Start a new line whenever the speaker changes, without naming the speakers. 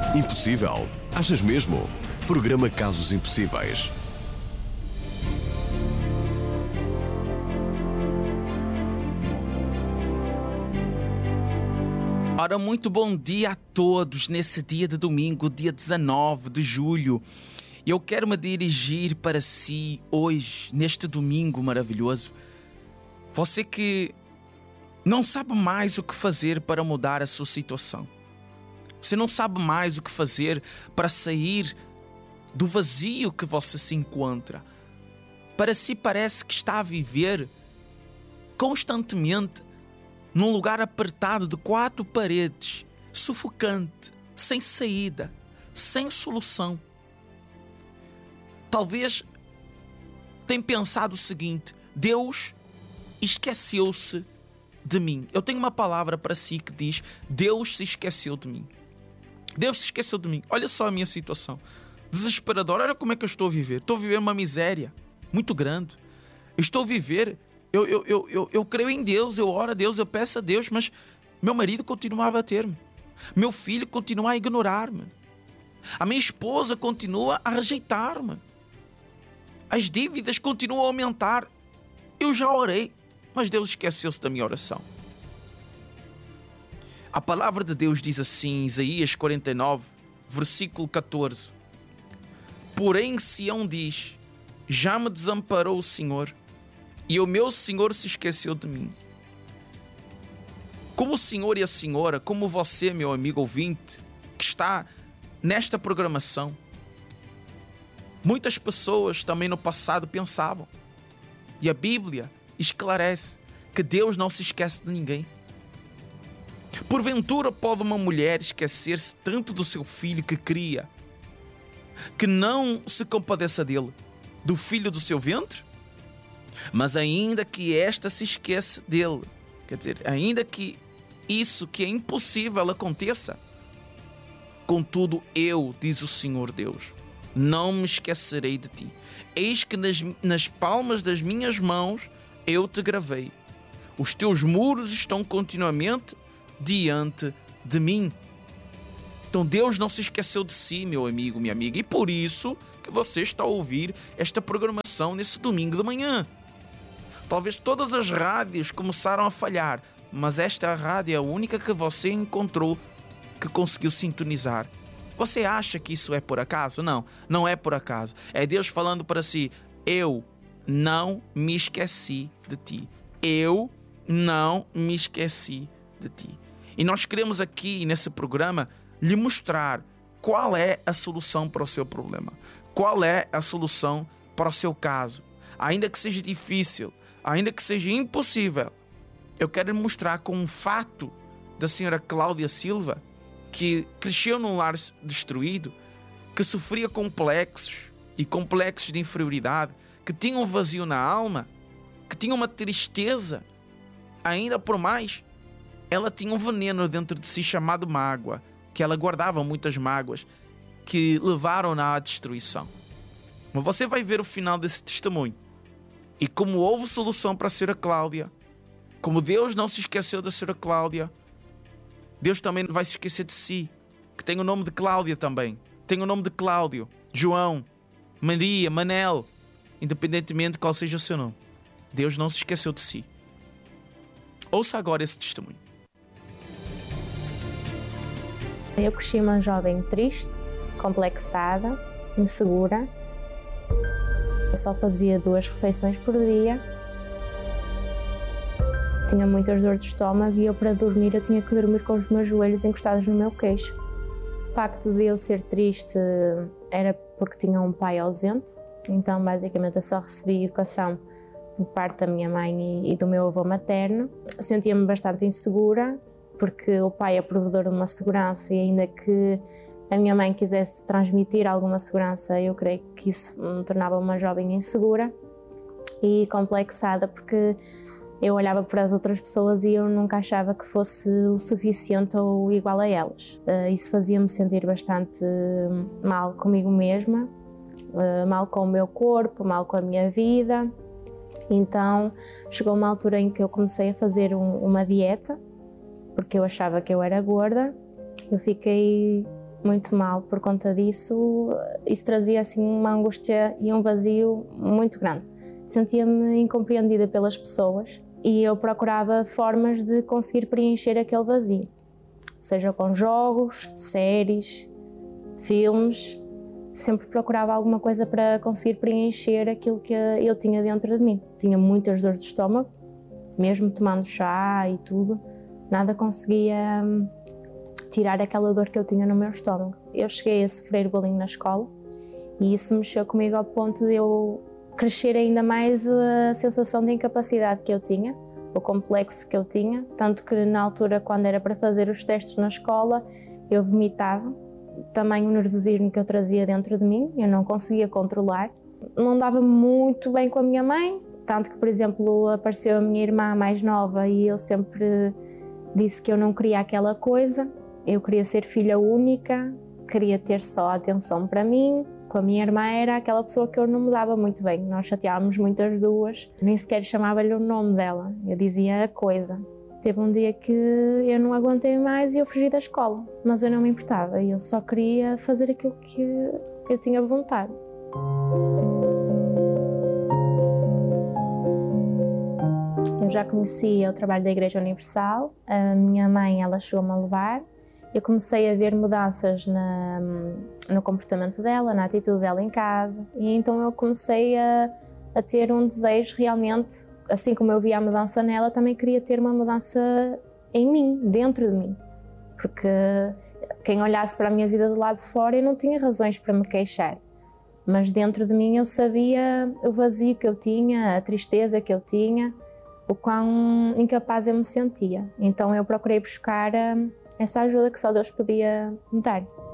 Impossível? Achas mesmo? Programa Casos Impossíveis.
Ora, muito bom dia a todos nesse dia de domingo, dia 19 de julho. Eu quero me dirigir para si hoje, neste domingo maravilhoso. Você que não sabe mais o que fazer para mudar a sua situação. Você não sabe mais o que fazer para sair do vazio que você se encontra. Para si parece que está a viver constantemente num lugar apertado de 4 paredes, sufocante, sem saída, sem solução. Talvez tenha pensado o seguinte: Deus esqueceu-se de mim. Eu tenho uma palavra para si que diz: Deus se esqueceu de mim. Deus se esqueceu de mim. Olha só a minha situação. Desesperadora. Olha como é que eu estou a viver. Estou a viver uma miséria muito grande. Estou a viver... Eu creio em Deus, eu oro a Deus, eu peço a Deus, mas meu marido continua a bater-me. Meu filho continua a ignorar-me. A minha esposa continua a rejeitar-me. As dívidas continuam a aumentar. Eu já orei, mas Deus esqueceu-se da minha oração. A palavra de Deus diz assim, Isaías 49, versículo 14. Porém Sião diz: já me desamparou o Senhor, e o meu Senhor se esqueceu de mim. Como o Senhor e a Senhora, como você, meu amigo ouvinte, que está nesta programação, muitas pessoas também no passado pensavam. E a Bíblia esclarece que Deus não se esquece de ninguém. Porventura pode uma mulher esquecer-se tanto do seu filho que cria, que não se compadeça dele, do filho do seu ventre? Mas ainda que esta se esqueça dele, quer dizer, ainda que isso que é impossível aconteça, contudo eu, diz o Senhor Deus, não me esquecerei de ti. Eis que nas palmas das minhas mãos eu te gravei. Os teus muros estão continuamente diante de mim. Então Deus não se esqueceu de si, meu amigo, minha amiga, e por isso que você está a ouvir esta programação nesse domingo de manhã. Talvez todas as rádios começaram a falhar, mas esta rádio é a única que você encontrou que conseguiu sintonizar. Você acha que isso é por acaso? Não, não é por acaso. É Deus falando para si: eu não me esqueci de ti. Eu não me esqueci de ti. E nós queremos aqui nesse programa lhe mostrar qual é a solução para o seu problema. Qual é a solução para o seu caso. Ainda que seja difícil, ainda que seja impossível, eu quero lhe mostrar com um fato da senhora Cláudia Silva, que cresceu num lar destruído, que sofria complexos de inferioridade, que tinha um vazio na alma, que tinha uma tristeza. Ainda por mais, ela tinha um veneno dentro de si chamado mágoa, que ela guardava muitas mágoas que levaram-na à destruição. Mas você vai ver o final desse testemunho. E como houve solução para a senhora Cláudia, como Deus não se esqueceu da senhora Cláudia, Deus também não vai se esquecer de si, que tem o nome de Cláudia também. Tem o nome de Cláudio, João, Maria, Manel, independentemente de qual seja o seu nome. Deus não se esqueceu de si. Ouça agora esse testemunho.
Eu cresci uma jovem triste, complexada, insegura. Eu só fazia 2 refeições por dia. Tinha muitas dores de estômago e eu, para dormir, eu tinha que dormir com os meus joelhos encostados no meu queixo. O facto de eu ser triste era porque tinha um pai ausente. Então, basicamente, eu só recebia educação por parte da minha mãe e do meu avô materno. Sentia-me bastante insegura, porque o pai é provedor de uma segurança e ainda que a minha mãe quisesse transmitir alguma segurança, eu creio que isso me tornava uma jovem insegura e complexada, porque eu olhava para as outras pessoas e eu nunca achava que fosse o suficiente ou igual a elas. Isso fazia-me sentir bastante mal comigo mesma, mal com o meu corpo, mal com a minha vida. Então chegou uma altura em que eu comecei a fazer uma dieta, porque eu achava que eu era gorda. Eu fiquei muito mal por conta disso. Isso trazia assim uma angústia e um vazio muito grande. Sentia-me incompreendida pelas pessoas e eu procurava formas de conseguir preencher aquele vazio, seja com jogos, séries, filmes. Sempre procurava alguma coisa para conseguir preencher aquilo que eu tinha dentro de mim. Tinha muitas dores de estômago, mesmo tomando chá e tudo, nada conseguia tirar aquela dor que eu tinha no meu estômago. Eu cheguei a sofrer bullying na escola e isso mexeu comigo ao ponto de eu crescer ainda mais a sensação de incapacidade que eu tinha, o complexo que eu tinha, tanto que na altura, quando era para fazer os testes na escola, eu vomitava. Também o nervosismo que eu trazia dentro de mim, eu não conseguia controlar. Não dava muito bem com a minha mãe, tanto que, por exemplo, apareceu a minha irmã mais nova e eu sempre disse que eu não queria aquela coisa. Eu queria ser filha única, queria ter só a atenção para mim. Com a minha irmã era aquela pessoa que eu não me dava muito bem, nós chateávamos muito as duas, nem sequer chamava-lhe o nome dela, eu dizia a coisa. Teve um dia que eu não aguentei mais e eu fugi da escola, mas eu não me importava, eu só queria fazer aquilo que eu tinha vontade. Eu já conhecia o trabalho da Igreja Universal, a minha mãe ela chegou-me a levar. Eu comecei a ver mudanças no comportamento dela, na atitude dela em casa, e então eu comecei a ter um desejo realmente, assim como eu via a mudança nela, também queria ter uma mudança em mim, dentro de mim, porque quem olhasse para a minha vida do lado de fora eu não tinha razões para me queixar, mas dentro de mim eu sabia o vazio que eu tinha, a tristeza que eu tinha, o quão incapaz eu me sentia, então eu procurei buscar essa ajuda que só Deus podia me dar.